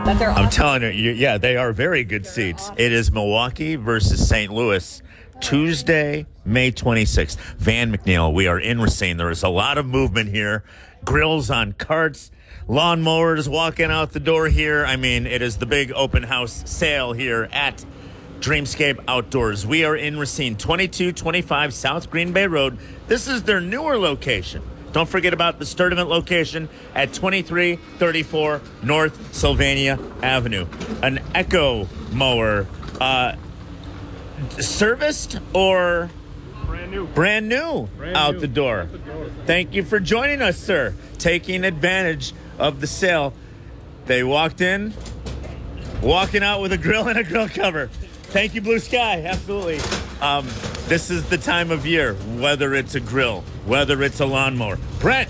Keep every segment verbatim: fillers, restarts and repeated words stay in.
That they're I'm awesome. telling you, you, yeah, they are very good seats. It is Milwaukee versus Saint Louis, Tuesday, May twenty-sixth. Van McNeil, we are in Racine. There is a lot of movement here. Grills on carts, lawnmowers walking out the door here. I mean, it is the big open house sale here at Dreamscape Outdoors. We are in Racine, twenty-two twenty-five South Green Bay Road. This is their newer location. Don't forget about the Sturdivant location at twenty-three thirty-four North Sylvania Avenue. An Echo mower, uh, serviced or Brand new. brand new Brand out new. the door. Out the door. Thank you for joining us, sir. Taking advantage of the sale. They walked in, walking out with a grill and a grill cover. Thank you, Blue Sky. Absolutely. Um, this is the time of year, whether it's a grill, whether it's a lawnmower. Brent,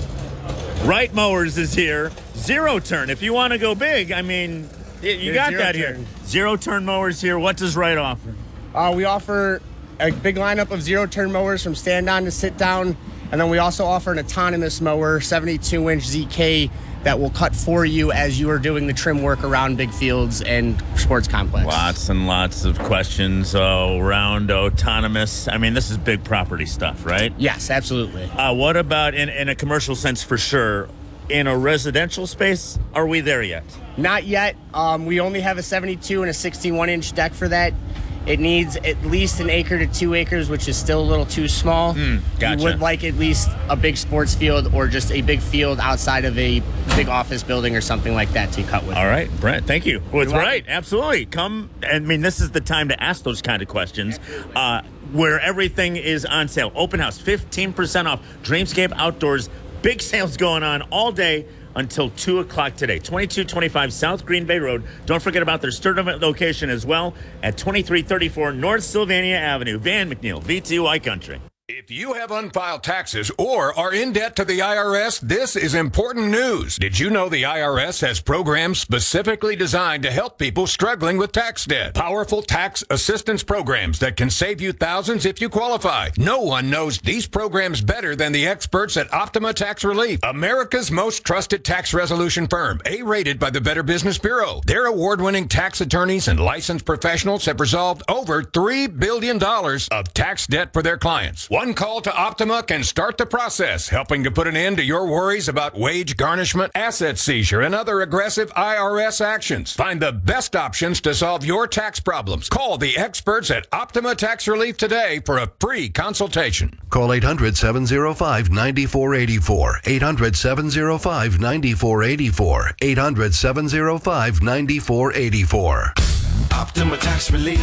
Right Mowers is here. Zero turn. If you want to go big, I mean, y- you There's got zero that turn. here. Zero turn mowers here. What does Right offer? Uh, we offer a big lineup of zero-turn mowers from stand-on to sit-down, and then we also offer an autonomous mower, seventy-two inch Z K, that will cut for you as you are doing the trim work around big fields and sports complex. Lots and lots of questions uh, around autonomous. I mean, this is big property stuff, right? Yes, absolutely. Uh, what about in, in a commercial sense for sure? In a residential space, are we there yet? Not yet. Um, we only have a seventy-two and a sixty-one inch deck for that. It needs at least an acre to two acres, which is still a little too small. Mm, gotcha. We would like at least a big sports field or just a big field outside of a big office building or something like that to cut with. All right, Brent, thank you. Well, it's You're welcome. right, absolutely. Come, I mean, this is the time to ask those kind of questions. Uh, where everything is on sale. Open house, fifteen percent off. Dreamscape Outdoors, big sales going on all day until two o'clock today. twenty-two twenty-five South Green Bay Road. Don't forget about their Sturdivant location as well at twenty-three thirty-four North Sylvania Avenue. Van McNeil, V T Y Country. If you have unfiled taxes or are in debt to the I R S, this is important news. Did you know the I R S has programs specifically designed to help people struggling with tax debt? Powerful tax assistance programs that can save you thousands if you qualify. No one knows these programs better than the experts at Optima Tax Relief, America's most trusted tax resolution firm, A-rated by the Better Business Bureau. Their award-winning tax attorneys and licensed professionals have resolved over three billion dollars of tax debt for their clients. One call to Optima can start the process, helping to put an end to your worries about wage garnishment, asset seizure, and other aggressive I R S actions. Find the best options to solve your tax problems. Call the experts at Optima Tax Relief today for a free consultation. Call eight hundred, seven oh five, nine four eight four. eight hundred, seven oh five, nine four eight four. eight hundred, seven oh five, nine four eight four. Optima Tax Relief.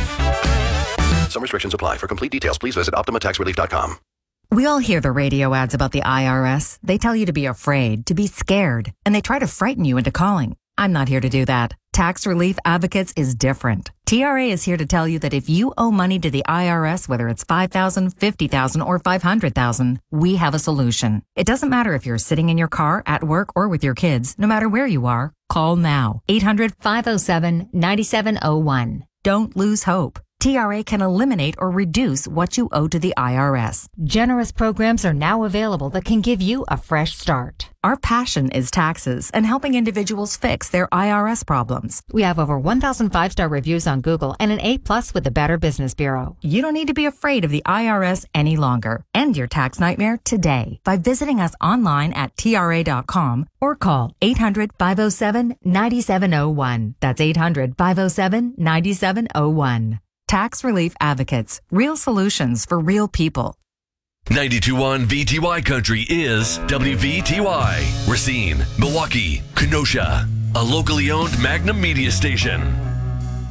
Some restrictions apply. For complete details, please visit optima tax relief dot com. We all hear the radio ads about the I R S. They tell you to be afraid, to be scared, and they try to frighten you into calling. I'm not here to do that. Tax Relief Advocates is different. T R A is here to tell you that if you owe money to the I R S, whether it's five thousand dollars, fifty thousand dollars, or five hundred thousand dollars, we have a solution. It doesn't matter if you're sitting in your car, at work, or with your kids. No matter where you are, call now. eight hundred, five oh seven, nine seven oh one. Don't lose hope. T R A can eliminate or reduce what you owe to the I R S. Generous programs are now available that can give you a fresh start. Our passion is taxes and helping individuals fix their I R S problems. We have over one thousand five-star reviews on Google and an A plus with the Better Business Bureau. You don't need to be afraid of the I R S any longer. End your tax nightmare today by visiting us online at T R A dot com or call eight hundred, five oh seven, nine seven oh one. That's eight hundred, five oh seven, nine seven oh one. Tax Relief Advocates. Real solutions for real people. ninety-two point one V T Y Country is W V T Y. Racine, Milwaukee, Kenosha. A locally owned Magnum media station.